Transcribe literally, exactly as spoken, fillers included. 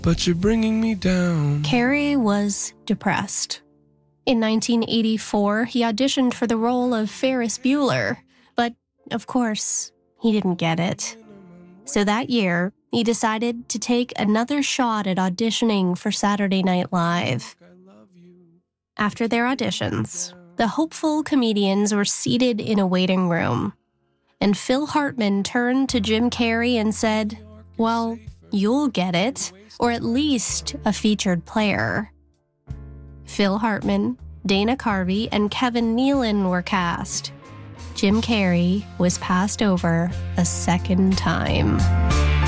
but you're bringing me down. Carrey was depressed. In nineteen eighty-four, he auditioned for the role of Ferris Bueller, but, of course, he didn't get it. So that year, he decided to take another shot at auditioning for Saturday Night Live. After their auditions, the hopeful comedians were seated in a waiting room, and Phil Hartman turned to Jim Carrey and said, "Well, you'll get it, or at least a featured player." Phil Hartman, Dana Carvey, and Kevin Nealon were cast. Jim Carrey was passed over a second time.